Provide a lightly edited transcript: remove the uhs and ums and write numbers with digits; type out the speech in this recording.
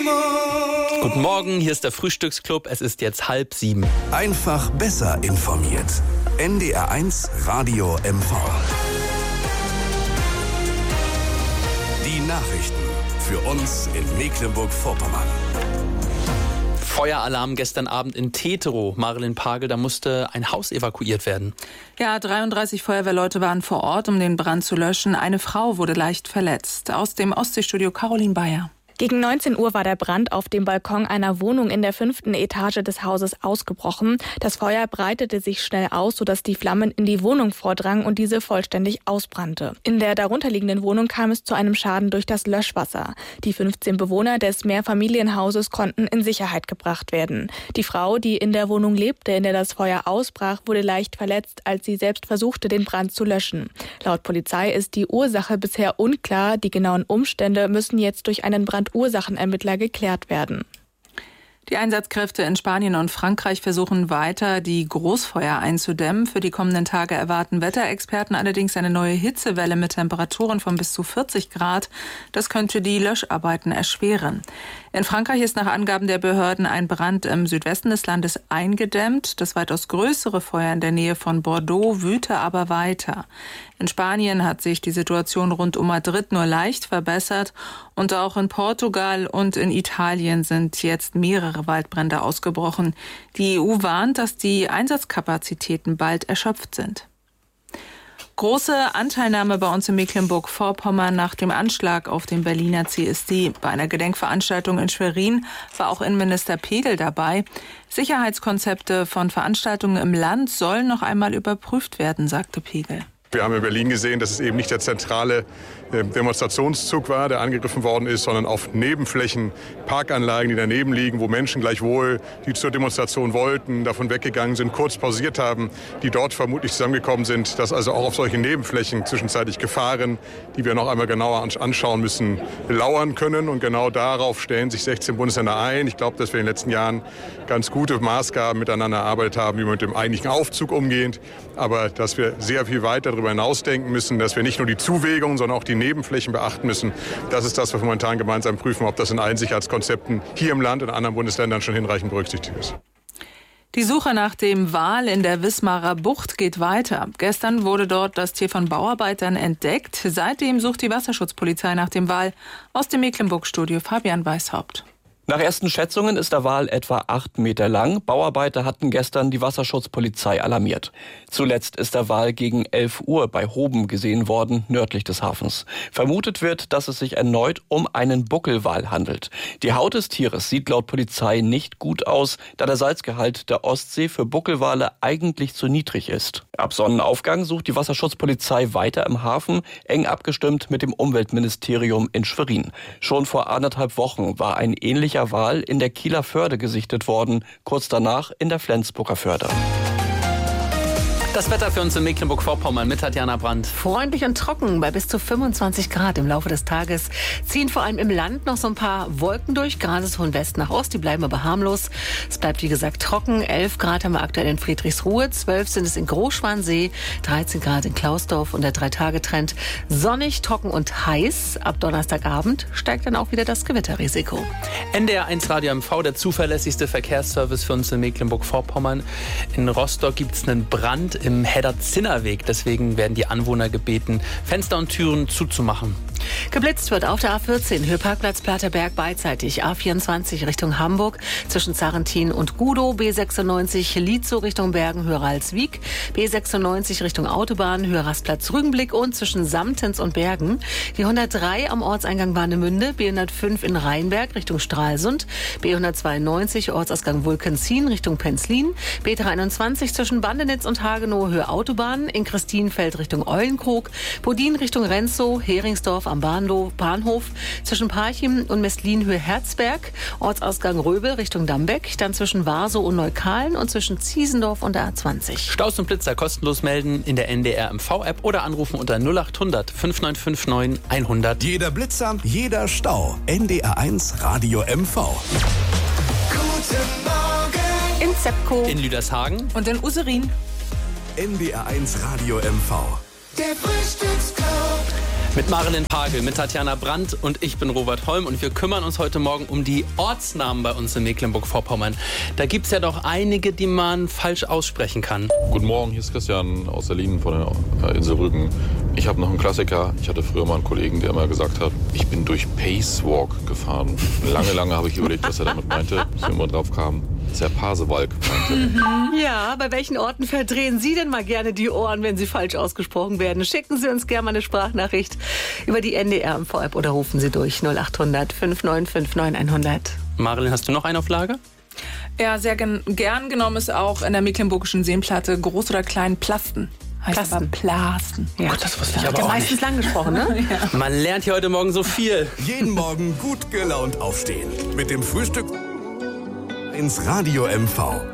Guten Morgen, hier ist der Frühstücksclub. Es ist jetzt 6:30. Einfach besser informiert. NDR1 Radio MV. Die Nachrichten für uns in Mecklenburg-Vorpommern. Feueralarm gestern Abend in Teterow. Marilyn Pagel, da musste ein Haus evakuiert werden. Ja, 33 Feuerwehrleute waren vor Ort, um den Brand zu löschen. Eine Frau wurde leicht verletzt. Aus dem Ostseestudio Caroline Bayer. Gegen 19 Uhr war der Brand auf dem Balkon einer Wohnung in der 5. Etage des Hauses ausgebrochen. Das Feuer breitete sich schnell aus, sodass die Flammen in die Wohnung vordrangen und diese vollständig ausbrannte. In der darunterliegenden Wohnung kam es zu einem Schaden durch das Löschwasser. Die 15 Bewohner des Mehrfamilienhauses konnten in Sicherheit gebracht werden. Die Frau, die in der Wohnung lebte, in der das Feuer ausbrach, wurde leicht verletzt, als sie selbst versuchte, den Brand zu löschen. Laut Polizei ist die Ursache bisher unklar. Die genauen Umstände müssen jetzt durch einen Brandursachenermittler geklärt werden. Die Einsatzkräfte in Spanien und Frankreich versuchen weiter, die Großfeuer einzudämmen. Für die kommenden Tage erwarten Wetterexperten allerdings eine neue Hitzewelle mit Temperaturen von bis zu 40 Grad. Das könnte die Löscharbeiten erschweren. In Frankreich ist nach Angaben der Behörden ein Brand im Südwesten des Landes eingedämmt. Das weitaus größere Feuer in der Nähe von Bordeaux wüte aber weiter. In Spanien hat sich die Situation rund um Madrid nur leicht verbessert und auch in Portugal und in Italien sind jetzt mehrere Waldbrände ausgebrochen. Die EU warnt, dass die Einsatzkapazitäten bald erschöpft sind. Große Anteilnahme bei uns in Mecklenburg-Vorpommern nach dem Anschlag auf den Berliner CSD. Bei einer Gedenkveranstaltung in Schwerin war auch Innenminister Pegel dabei. Sicherheitskonzepte von Veranstaltungen im Land sollen noch einmal überprüft werden, sagte Pegel. Wir haben in Berlin gesehen, dass es eben nicht der zentrale Demonstrationszug war, der angegriffen worden ist, sondern auf Nebenflächen, Parkanlagen, die daneben liegen, wo Menschen gleichwohl, die zur Demonstration wollten, davon weggegangen sind, kurz pausiert haben, die dort vermutlich zusammengekommen sind, dass also auch auf solchen Nebenflächen zwischenzeitlich Gefahren, die wir noch einmal genauer anschauen müssen, lauern können. Und genau darauf stellen sich 16 Bundesländer ein. Ich glaube, dass wir in den letzten Jahren ganz gute Maßgaben miteinander erarbeitet haben, wie man mit dem eigentlichen Aufzug umgeht, aber dass wir sehr viel weiter darüber hinausdenken müssen, dass wir nicht nur die Zuwägungen, sondern auch die Nebenflächen beachten müssen. Das ist das, was wir momentan gemeinsam prüfen, ob das in allen Sicherheitskonzepten hier im Land und in anderen Bundesländern schon hinreichend berücksichtigt ist. Die Suche nach dem Wal in der Wismarer Bucht geht weiter. Gestern wurde dort das Tier von Bauarbeitern entdeckt. Seitdem sucht die Wasserschutzpolizei nach dem Wal. Aus dem Mecklenburg-Studio Fabian Weishaupt. Nach ersten Schätzungen ist der Wal etwa 8 Meter lang. Bauarbeiter hatten gestern die Wasserschutzpolizei alarmiert. Zuletzt ist der Wal gegen 11 Uhr bei Hoben gesehen worden, nördlich des Hafens. Vermutet wird, dass es sich erneut um einen Buckelwal handelt. Die Haut des Tieres sieht laut Polizei nicht gut aus, da der Salzgehalt der Ostsee für Buckelwale eigentlich zu niedrig ist. Ab Sonnenaufgang sucht die Wasserschutzpolizei weiter im Hafen, eng abgestimmt mit dem Umweltministerium in Schwerin. Schon vor 1,5 Wochen war ein ähnlicher Wal in der Kieler Förde gesichtet worden, kurz danach in der Flensburger Förde. Das Wetter für uns in Mecklenburg-Vorpommern mit Tatjana Brandt. Freundlich und trocken bei bis zu 25 Grad im Laufe des Tages. Ziehen vor allem im Land noch so ein paar Wolken durch, gerade so von West nach Ost. Die bleiben aber harmlos. Es bleibt wie gesagt trocken. 11 Grad haben wir aktuell in Friedrichsruhe, 12 sind es in Großschwansee, 13 Grad in Klausdorf und der 3-Tage-Trend. Sonnig, trocken und heiß. Ab Donnerstagabend steigt dann auch wieder das Gewitterrisiko. NDR1 Radio MV, der zuverlässigste Verkehrsservice für uns in Mecklenburg-Vorpommern. In Rostock gibt es einen Brand im Hedder-Zinner-Weg. Deswegen werden die Anwohner gebeten, Fenster und Türen zuzumachen. Geblitzt wird auf der A14, Höheparkplatz Platterberg beidseitig. A24 Richtung Hamburg zwischen Sarrentin und Gudow. B96 Lietzow Richtung Bergen, Höralswijk. B96 Richtung Autobahn, Höherrastplatz Rügenblick und zwischen Samtens und Bergen. Die 103 am Ortseingang Warnemünde. B105 in Rheinberg Richtung Stralsund. B192 Ortsausgang Vulkenzin Richtung Penzlin. B23 zwischen Bandenitz und Hagenow Höhe Autobahn. In Christienfeld Richtung Eulenkrog. Bodin Richtung Renzow, Heringsdorf am Bahnhof zwischen Parchim und Mestlin-Höhe Herzberg, Ortsausgang Röbel Richtung Dambeck, dann zwischen Warsow und Neukalen und zwischen Ziesendorf und der A20. Staus und Blitzer kostenlos melden in der NDR MV-App oder anrufen unter 0800 5959 100. Jeder Blitzer, jeder Stau. NDR1 Radio MV. Guten Morgen In Zepco, In Lüdershagen Und in Userin. NDR1 Radio MV. Der Frühstücksclub. Mit Marilyn Pagel, mit Tatjana Brandt und ich bin Robert Holm und wir kümmern uns heute Morgen um die Ortsnamen bei uns in Mecklenburg-Vorpommern. Da gibt es ja doch einige, die man falsch aussprechen kann. Guten Morgen, hier ist Christian aus Berlin von der Insel Rügen. Ich habe noch einen Klassiker. Ich hatte früher mal einen Kollegen, der immer gesagt hat, ich bin durch Pacewalk gefahren. Lange habe ich überlegt, was er damit meinte, bis wir immer drauf kamen, dass er Pasewalk meinte. Ja, bei welchen Orten verdrehen Sie denn mal gerne die Ohren, wenn sie falsch ausgesprochen werden? Schicken Sie uns gerne mal eine Sprachnachricht über die NDR-Info-App oder rufen Sie durch 0800 5959 100. Marilyn, hast du noch eine auf Lager? Ja, sehr gern genommen ist auch in der mecklenburgischen Seenplatte groß oder klein Plasten. Heißt aber Plasten. Ja. Gott, das wusste ich aber auch meistens nicht. lang gesprochen, ne? Ja. Man lernt hier heute Morgen so viel. Jeden Morgen gut gelaunt aufstehen. Mit dem Frühstück ins Radio MV.